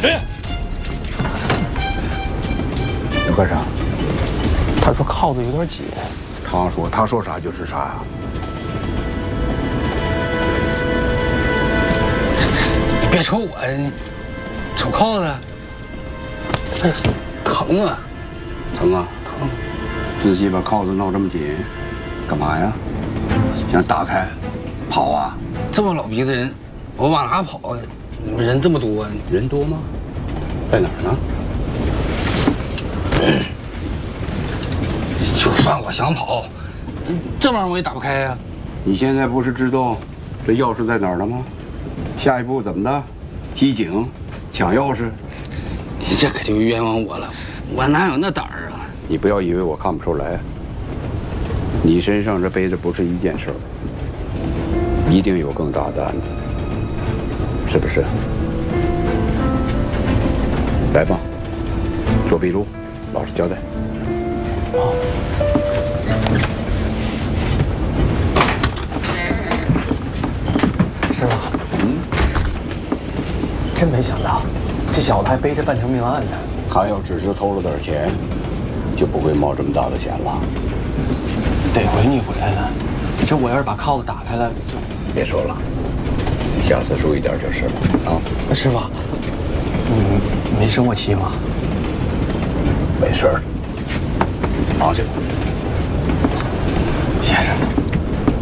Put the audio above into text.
哎， 刘科长， 他说铐子有点紧。 他说啥就是啥呀。 你别瞅我，你瞅铐子。哎，疼啊！ 疼啊！ 疼！ 自己把铐子闹这么紧，干嘛呀？想打开，跑啊？ 这么老鼻子人，我往哪跑啊？你们人这么多， 人多吗？在哪儿呢？ 就算我想跑，这玩意儿我也打不开呀。 你现在不是知道这钥匙在哪儿了吗？下一步怎么的？机警，抢钥匙？ 你这可就冤枉我了，我哪有那胆儿啊？ 你不要以为我看不出来，你身上这背的不是一件事儿，一定有更大的案子，是不是？来吧，做笔录，老实交代。 好。师傅，真没想到，这小子还背着半条命案呢。 他要只是偷了点钱，就不会冒这么大的险了。 得亏你回来了，这我要是把铐子打开了，就…… 别说了，下次注意点就是了啊。 师傅，你没生我气吗？ 没事儿，忙去吧。 谢谢师傅。